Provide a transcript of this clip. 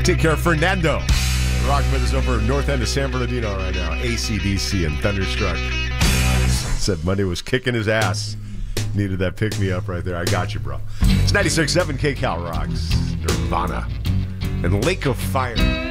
Take care of Fernando. Rocking with us over north end of San Bernardino right now. AC/DC and Thunderstruck. Said Monday was kicking his ass. Needed that pick-me-up right there. I got you, bro. It's 96.7 KCal Rocks. Nirvana. And Lake of Fire.